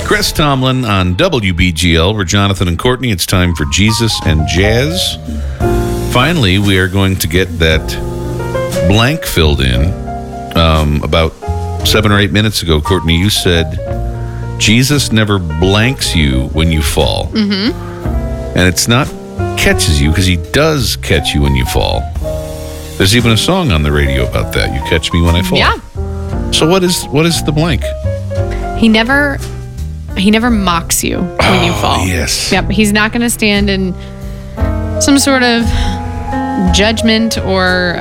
Chris Tomlin on WBGL. We're Jonathan and Courtney. It's time for Jesus and Jazz. Finally, we are going to get that blank filled in. About 7 or 8 minutes ago, Courtney, you said Jesus never blanks you when you fall. Mm-hmm. And it's not catches you, because he does catch you when you fall. There's even a song on the radio about that. You catch me when I fall. Yeah. So what is the blank? He never mocks you when you fall. Yes. Yep. He's not going to stand in some sort of judgment or,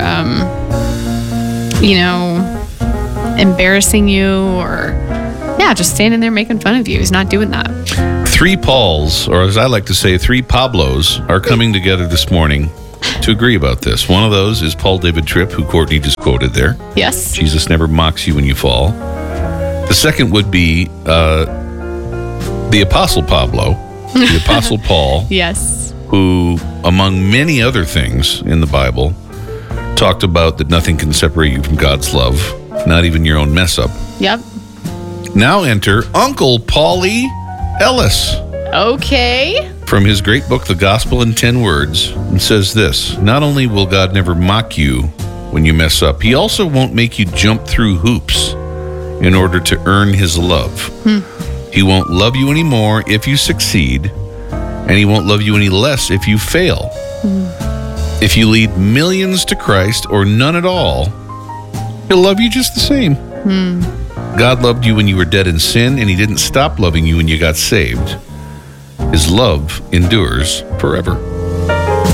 embarrassing you or, just standing there making fun of you. He's not doing that. 3 Pauls, or as I like to say, 3 Pablos, are coming together this morning to agree about this. One of those is Paul David Tripp, who Courtney just quoted there. Yes. Jesus never mocks you when you fall. The second would be the Apostle Pablo, the Apostle Paul. Yes. Who, among many other things in the Bible, talked about that nothing can separate you from God's love, not even your own mess up. Yep. Now enter Uncle Paulie Ellis. Okay. From his great book, The Gospel in 10 Words, and says this: not only will God never mock you when you mess up, he also won't make you jump through hoops in order to earn his love. He won't love you anymore if you succeed, and he won't love you any less if you fail. If you lead millions to Christ or none at all, he'll love you just the same. God loved you when you were dead in sin, and he didn't stop loving you when you got saved. His love endures forever.